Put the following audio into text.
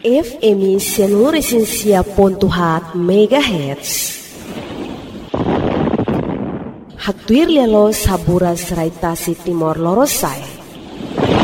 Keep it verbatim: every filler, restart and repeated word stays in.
F M Seluruh Pontuhat Megahertz. Hatuir lelo sabura serai tasi Timor Lorosai.